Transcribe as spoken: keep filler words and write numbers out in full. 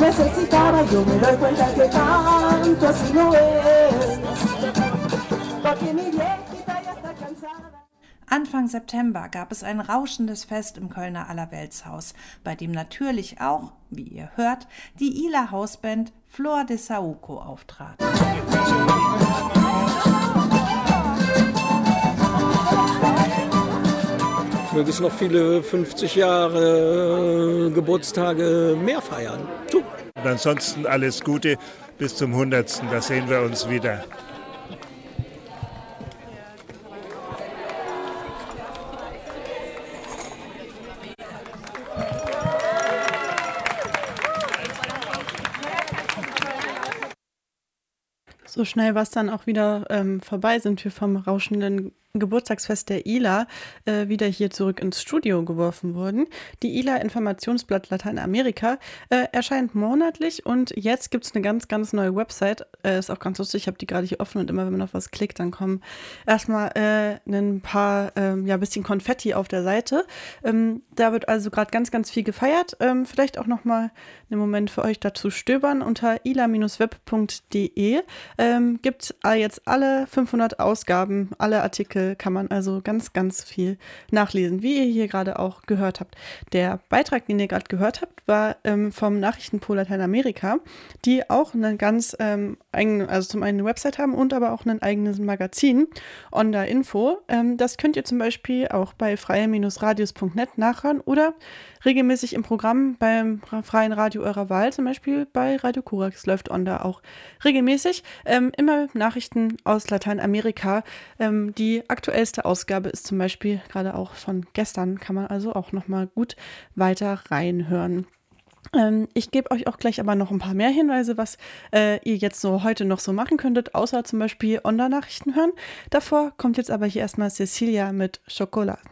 necesitaba, yo me doy cuenta que tanto así no es, porque mi viejita ya está cansada. Anfang September gab es ein rauschendes Fest im Kölner Allerweltshaus, bei dem natürlich auch, wie ihr hört, die Ihler Hausband Flor de Saúco auftrat. Möge es noch viele fünfzig Jahre Geburtstage mehr feiern. Tu. Und ansonsten alles Gute bis zum hundertsten. Da sehen wir uns wieder. So schnell war es dann auch wieder ähm, vorbei, sind wir vom rauschenden Geburtstagsfest der I L A äh, wieder hier zurück ins Studio geworfen worden. Die I L A Informationsblatt Lateinamerika äh, erscheint monatlich und jetzt gibt es eine ganz, ganz neue Website. Äh, ist auch ganz lustig, ich habe die gerade hier offen und immer, wenn man auf was klickt, dann kommen erstmal äh, ein paar, ähm, ja, bisschen Konfetti auf der Seite. Ähm, da wird also gerade ganz, ganz viel gefeiert. Ähm, vielleicht auch nochmal einen Moment für euch dazu stöbern. Unter i l a Bindestrich web punkt d e ähm, gibt es jetzt alle fünfhundert Ausgaben, alle Artikel, kann man also ganz, ganz viel nachlesen, wie ihr hier gerade auch gehört habt. Der Beitrag, den ihr gerade gehört habt, war ähm, vom Nachrichtenpool Lateinamerika, die auch eine ganz ähm, eigene, also zum einen eine Website haben und aber auch ein eigenes Magazin, Onda Info. Ähm, das könnt ihr zum Beispiel auch bei freie Radios punkt net nachhören oder regelmäßig im Programm beim freien Radio eurer Wahl, zum Beispiel bei Radio Korax läuft Onda auch regelmäßig. Ähm, immer Nachrichten aus Lateinamerika. Ähm, die aktuellste Ausgabe ist zum Beispiel gerade auch von gestern, kann man also auch nochmal gut weiter reinhören. Ähm, ich gebe euch auch gleich aber noch ein paar mehr Hinweise, was äh, ihr jetzt so heute noch so machen könntet, außer zum Beispiel Onda-Nachrichten hören. Davor kommt jetzt aber hier erstmal Cecilia mit Chocolat.